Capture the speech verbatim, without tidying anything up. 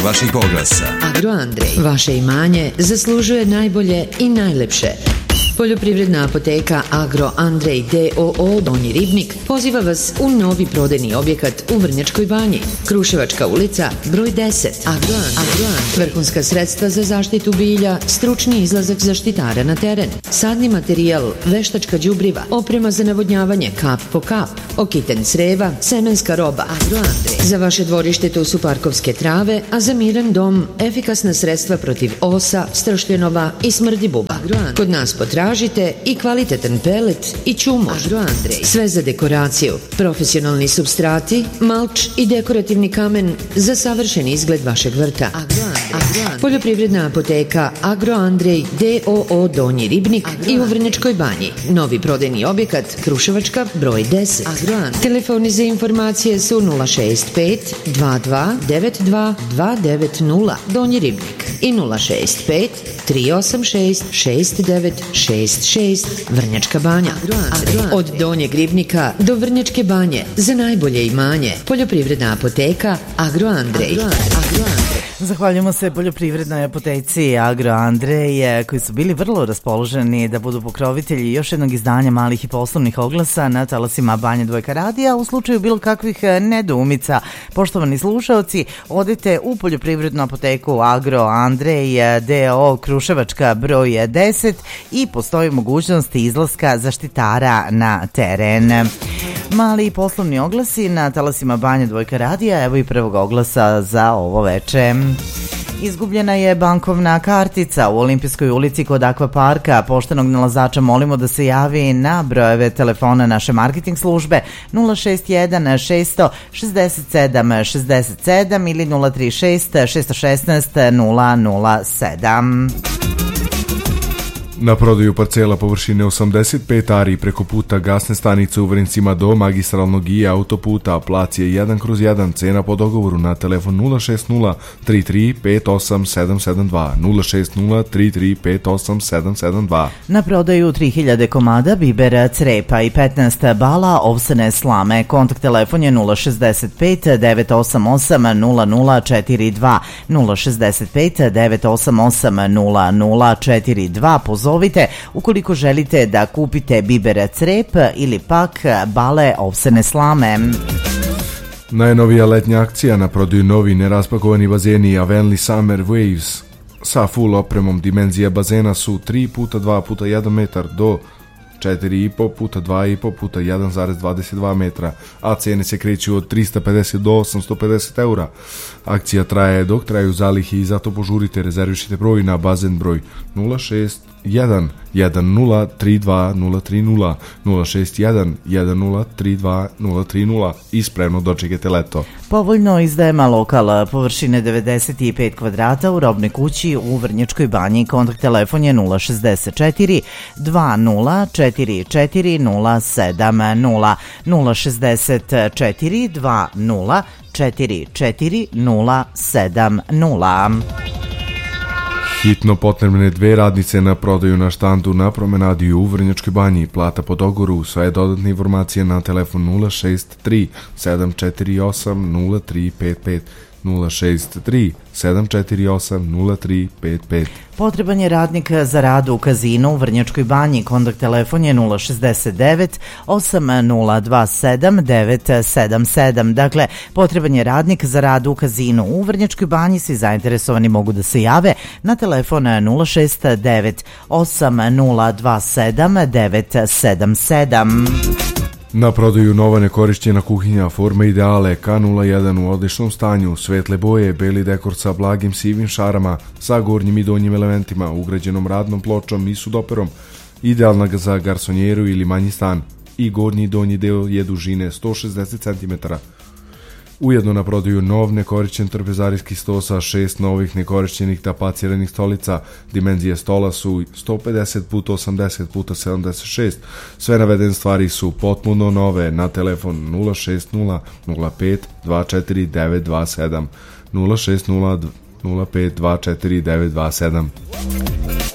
vaših oglasa. Agro Andrej, vaše imanje zaslužuje najbolje i najlepše. Poljoprivredna apoteka Agro Andrej D O O Donji Ribnik poziva vas u novi prodajni objekat u Vrnjačkoj banji. Kruševačka ulica, broj deset. Agro Andrej. Vrhunska sredstva za zaštitu bilja, stručni izlazak zaštitara na teren, sadni materijal, veštačka đubriva, oprema za navodnjavanje kap po kap, okiten creva, semenska roba. Agro Andrej. Za vaše dvorište tu su parkovske trave, a za miran dom efikasna sredstva protiv osa, stršljenova i smrdi buba. Agro Andrej. Kod nas potražite Tražite i kvalitetan pelet i čumož. Sve za dekoraciju, profesionalni supstrati, malč i dekorativni kamen za savršen izgled vašeg vrta. Poljoprivredna apoteka Agro Andrej D O O Donji Ribnik i u Vrnjačkoj banji. Novi prodajni objekat Kruševačka broj deset. Telefoni za informacije su nula šest pet dva dva devet dva dva devet nula Donji Ribnik i nula šest pet tri osam šest šest devet šest šest Vrnjačka banja. Od Donjeg Ribnika do Vrnjačke banje za najbolje imanje. Poljoprivredna apoteka Agro Andrej. Zahvaljujemo se poljoprivrednoj apoteci Agro Andrej, koji su bili vrlo raspoloženi da budu pokrovitelji još jednog izdanja malih i poslovnih oglasa na talasima Banja Dvojka radija. U slučaju bilo kakvih nedoumica, poštovani slušaoci, odite u poljoprivrednu apoteku Agro Andrej D O O Kruševačka broj deset i postoji mogućnost izlaska zaštitara na teren. Mali poslovni oglasi na talasima Banja Dvojka radija, evo i prvog oglasa za ovo veče. Izgubljena je bankovna kartica u Olimpijskoj ulici kod Akvaparka. Poštenog nalazača molimo da se javi na brojeve telefona naše marketing službe nula šest jedan šest šest sedam šest sedam ili nula tri šest šest jedan šest nula nula sedam. Na prodaju parcela površine osamdeset pet ari preko puta gasne stanice u Vrnjcima do magistralnog i autoputa. Plac je jedan kroz jedan, cena po dogovoru na telefon nula šest nula tri tri pet osam sedam sedam dva nula šest nula tri tri pet osam sedam sedam dva. Na prodaju tri hiljade komada bibera crepa i petnaest bala ovsene slame. Kontakt telefon je nula šest pet devet osam osam nula nula četiri dva nula šest pet devet osam osam nula nula četiri dva. Zovite ukoliko želite da kupite bibera crep ili pak bale ovsene slame. Najnovija letnja akcija na prodaju novi neraspakovani bazeni Avenli Summer Waves sa full opremom. Dimenzija bazena su tri puta dva puta jedan metar do četiri i po puta dva i po puta jedan zarez dvadeset dva metra, a cene se kreću od trista pedeset do osamsto pedeset eura. Akcija traje dok traju zalihi i zato požurite, rezervišite broj na bazen broj nula šest jedan jedan nula tri dva nula tri nula nula šest jedan jedan nula tri dva nula tri nula i spremno dočekajte leto. Povoljno izdajema lokal površine devedeset pet kvadrata u Robnoj kući u Vrnjačkoj banji. Kontakt telefon je nula šest četiri dva nula četiri četiri nula sedam nula nula šest četiri dva nula četiri četiri nula sedam nula. Hitno potrebne dve radnice na prodaju na štandu na promenadi u Vrnjačkoj banji. Plata po dogovoru. Sve dodatne informacije na telefon nula šest tri sedam četiri osam nula tri pet pet nula šest tri sedam četiri osam nula tri pet pet. Potreban je radnik za rad u kazinu u Vrnjačkoj banji. Kontakt telefon je nula šest devet osam nula dva sedam devet sedam sedam. Dakle, potreban je radnik za rad u kazinu u Vrnjačkoj banji. Svi zainteresovani mogu da se jave na telefon nula šest devet osam nula dva sedam devet sedam sedam. Na prodaju nova nekorišćena kuhinja Forma Ideale K nula jedan u odličnom stanju, svetle boje, beli dekor sa blagim sivim šarama, sa gornjim i donjim elementima, ugrađenom radnom pločom i sudoperom, idealna za garsonjeru ili manji stan, i gornji i donji deo je dužine sto šezdeset centimetara. Ujedno na prodaju nov nekorišćen trpezarijski sto sa šest novih nekorišćenih tapaciranih stolica. Dimenzije stola su sto pedeset puta osamdeset puta sedamdeset šest. Sve navedene stvari su potpuno nove na telefon nula šest nula nula pet dva četiri devet dva sedam nula šest nula nula pet dva četiri devet dva sedam.